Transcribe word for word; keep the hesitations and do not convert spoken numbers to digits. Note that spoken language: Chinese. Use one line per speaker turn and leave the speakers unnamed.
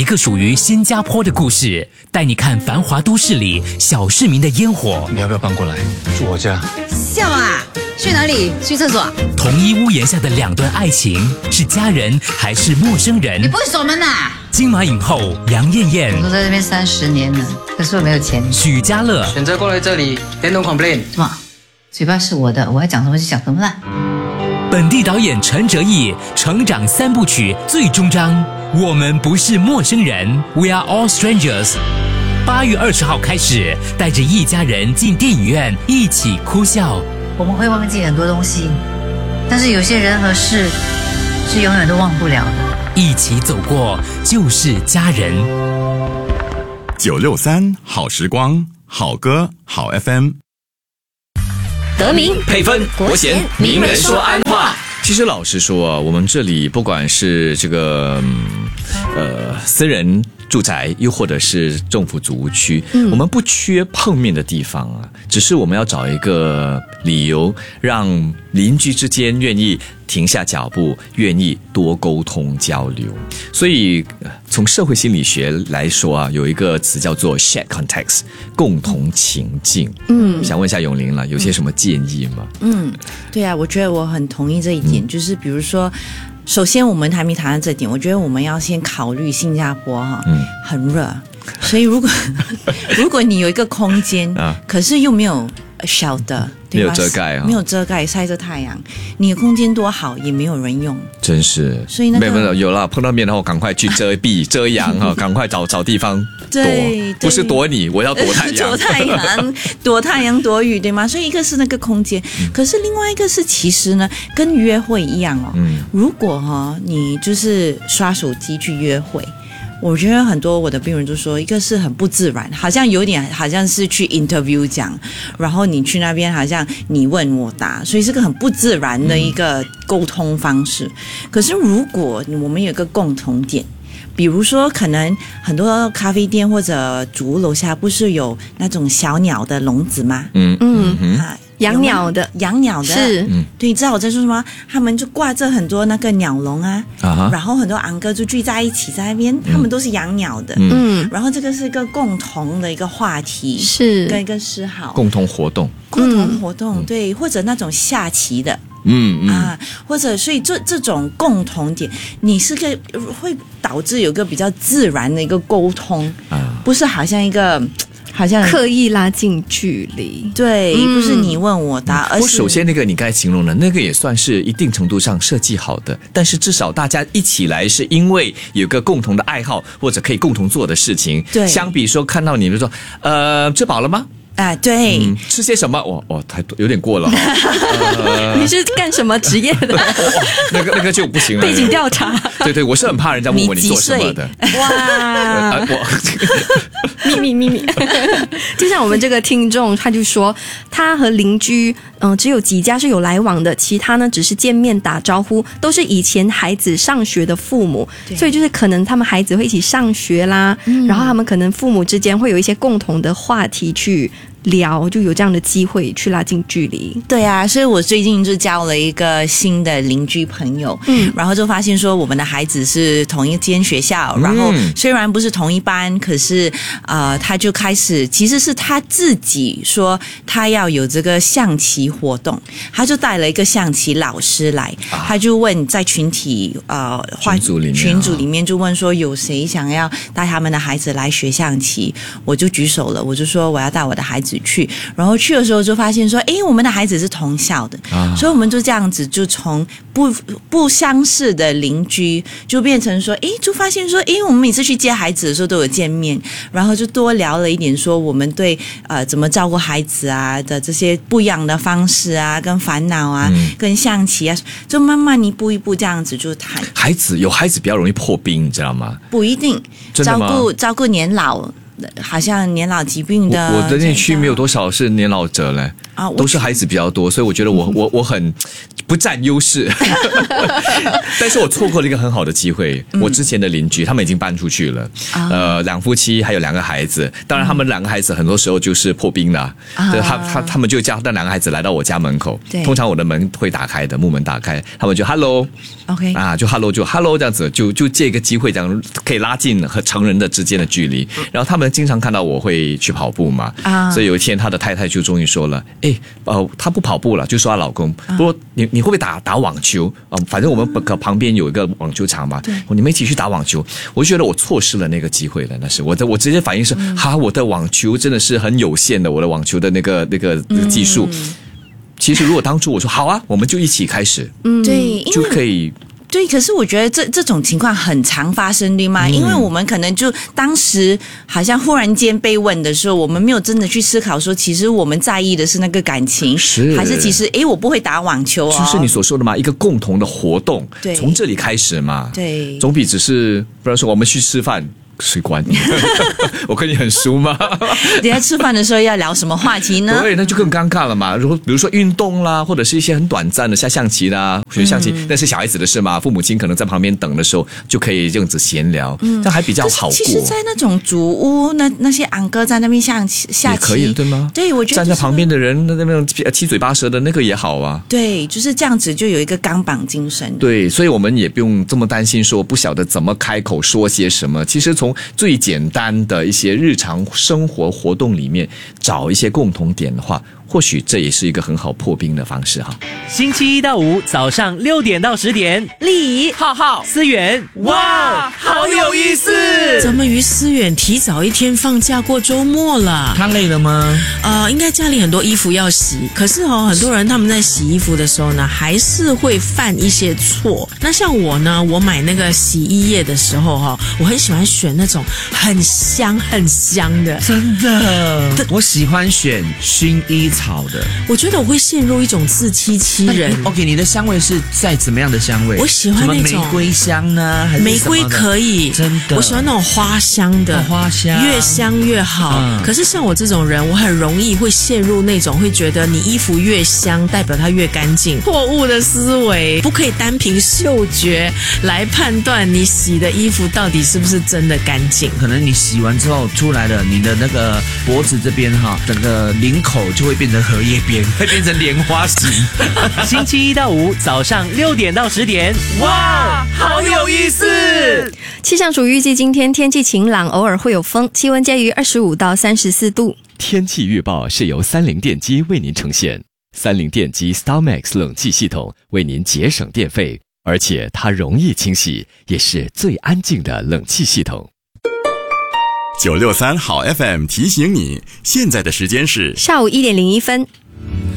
一个属于新加坡的故事，带你看繁华都市里小市民的烟火。
你要不要搬过来住我家？
笑啊！去哪里？去厕所。
同一屋檐下的两段爱情，是家人还是陌生人？
你不会锁门啊？
金马影后杨艳艳，
我都在这边三十年了，可是我没有钱。
许家乐，
选择过来这里 ，then don't complain。
什么？嘴巴是我的，我要讲什么就讲什么啦。
本地导演陈哲艺成长三部曲最终章，我们不是陌生人 ，We are all strangers。八月二十号开始，带着一家人进电影院一起哭笑。
我们会忘记很多东西，但是有些人和事是永远都忘不了的。
一起走过就是家人。
九六三好时光，好歌好 F M。
德明
配分国贤名人说安话。
其实老实说啊，我们这里不管是这个呃私人住宅，又或者是政府组屋区、嗯、我们不缺碰面的地方啊，只是我们要找一个理由，让邻居之间愿意停下脚步，愿意多沟通交流。所以从社会心理学来说啊，有一个词叫做 shared context， 共同情境。嗯，想问一下永玲了，有些什么建议吗？
嗯，对啊，我觉得我很同意这一点，嗯、就是比如说。首先我们还没谈到这点，我觉得我们要先考虑新加坡哈、嗯，很热，所以如果如果你有一个空间、啊、可是又没有shelter，
没有遮盖啊，
没有遮盖，晒着太阳，你的空间多好也没有人用，
真是。
所以那个
没有有了碰到面然后赶快去遮蔽遮阳哈，赶快找找地方躲，不是躲你，我要躲太阳，
躲太阳，躲太阳躲雨，对吗？所以一个是那个空间、嗯，可是另外一个是其实呢，跟约会一样哦。嗯、如果哈、哦、你就是刷手机去约会。我觉得很多我的病人都说，一个是很不自然，好像有点好像是去 interview 讲，然后你去那边好像你问我答，所以是个很不自然的一个沟通方式。可是如果我们有一个共同点，比如说可能很多咖啡店或者主屋楼下不是有那种小鸟的笼子吗？嗯嗯嗯。啊
养鸟的，
养鸟的
是，
嗯，对，你知道我在说什么？他们就挂着很多那个鸟笼啊，啊然后很多昂哥就聚在一起在那边、嗯，他们都是养鸟的，嗯，然后这个是一个共同的一个话题，
是
跟一个嗜好，
共同活动，
共同活动，嗯、对，或者那种下棋的。嗯嗯啊，或者所以这这种共同点，你是个会导致有个比较自然的一个沟通，啊、不是好像一个。好像
刻意拉近距离，
对、嗯，不是你问我答，而是。
我首先那个你刚才形容的那个也算是一定程度上设计好的，但是至少大家一起来是因为有个共同的爱好或者可以共同做的事情。对，相比说看到你们说，呃，吃饱了吗？
啊，对、
嗯，吃些什么？哇哇，太多有点过了、呃。
你是干什么职业的？
那个那个就不行了。
背景调查。
对对，我是很怕人家问我你做什么的。
哇！
呃、我
秘密秘密。就像我们这个听众，他就说他和邻居嗯、呃、只有几家是有来往的，其他呢只是见面打招呼，都是以前孩子上学的父母，所以就是可能他们孩子会一起上学啦，嗯、然后他们可能父母之间会有一些共同的话题去。聊就有这样的机会去拉近距离。
对啊，所以我最近就交了一个新的邻居朋友，嗯，然后就发现说我们的孩子是同一间学校，然后虽然不是同一班，可是呃，他就开始其实是他自己说他要有这个象棋活动，他就带了一个象棋老师来，啊、他就问在群体呃
群组里面
群组里面就问说有谁想要带他们的孩子来学象棋，我就举手了，我就说我要带我的孩子去，然后去的时候就发现说，诶，我们的孩子是同校的，啊、所以我们就这样子就从不不相识的邻居就变成说，诶，就发现说，诶，我们每次去接孩子的时候都有见面，然后就多聊了一点说我们对呃怎么照顾孩子啊的这些不一样的方式啊，跟烦恼啊，嗯、跟象棋啊，就慢慢一步一步这样子就谈。
孩子有孩子比较容易破冰，你知道吗？
不一定，照顾照顾年老。 好像年老疾病的。
我我的那区没有多少是年老者嘞，
啊，
都是孩子比较多，所以我觉得我我我很不占优势。但是我错过了一个很好的机会。我之前的邻居他们已经搬出去了，
啊、
呃，两夫妻还有两个孩子。当然，他们两个孩子很多时候就是破冰的，啊、对他他他们就叫那两个孩子来到我家门口。通常我的门会打开的，木门打开，他们就 hello。OK 啊，就 hello 就 hello 这样子，就就借一个机会，这样可以拉近和成人的之间的距离。然后他们经常看到我会去跑步嘛，啊，所以有一天他的太太就终于说了，哎，呃，他不跑步了，就说他老公，不过你你会不会打打网球啊、呃？反正我们可旁边有一个网球场嘛，你们一起去打网球。我就觉得我错失了那个机会了，那是我的我直接反应是，哈、嗯，我的网球真的是很有限的，我的网球的那个那个那个技术。嗯其实，如果当初我说好啊，我们就一起开始，
嗯，对，
就可以。
对，可是我觉得这这种情况很常发生，对吗？嗯、因为我们可能就当时好像忽然间被问的时候，我们没有真的去思考说，其实我们在意的是那个感情，
是
还是其实诶，我不会打网球哦，
就是你所说的嘛，一个共同的活动，
对，
从这里开始嘛，
对，
总比只是不然说我们去吃饭。谁管你？我跟你很熟吗？
你在吃饭的时候要聊什么话题呢？
对，那就更尴尬了嘛。如果比如说运动啦，或者是一些很短暂的，下象棋啦，学象棋，那、嗯、是小孩子的事嘛。父母亲可能在旁边等的时候，就可以这样子闲聊，嗯、这样还比较好过。
其实，在那种主屋，那那些昂哥在那边下棋，下棋
也可以，对吗？
对，我觉得、
站在旁边的人，那那种七嘴八舌的那个也好啊。
对，就是这样子，就有一个钢绑精神。
对，所以我们也不用这么担心，说不晓得怎么开口说些什么。其实从最简单简单的一些日常生活活动里面找一些共同点的话，或许这也是一个很好破冰的方式哈。
星期一到五早上六点到十点，丽浩浩思远，哇，好有意思！
怎么于思远提早一天放假过周末了？
他累了吗？
呃，应该家里很多衣服要洗，可是哦，很多人他们在洗衣服的时候呢，还是会犯一些错。那像我呢，我买那个洗衣液的时候哈、哦，我很喜欢选那种很香很香的，
真的，我喜欢选薰衣草的。
我觉得我会陷入一种自欺欺人。
OK， 你的香味是在怎么样的香味？
我喜欢那种
什么玫瑰香呢？还是
玫瑰可以，
真的，
我喜欢那种花香的，
哦、花香
越香越好、嗯。可是像我这种人，我很容易会陷入那种会觉得你衣服越香，代表它越干净，错误的思维。不可以单凭嗅觉来判断你洗的衣服到底是不是真的干净。
可能你洗完之后出来了，你的那个脖子这边哈，整个领口就会变成荷叶边，会变成莲花形。
星期一到五早上六点到十点，哇，好有意思！
气象署预计今天天气晴朗，偶尔会有风，气温介于二十五到三十四度。
天气预报是由三菱电机为您呈现，三菱电机 StarMax 冷气系统为您节省电费，而且它容易清洗，也是最安静的冷气系统。
九六三好 F M 提醒你，现在的时间是
下午一点零一分。